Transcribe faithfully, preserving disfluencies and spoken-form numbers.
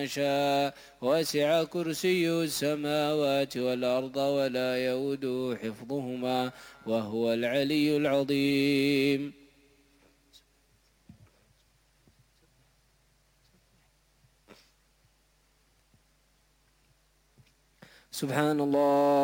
شاء وسع كرسيه السماوات والأرض ولا يؤوده حفظهما وهو العلي العظيم. سبحان الله.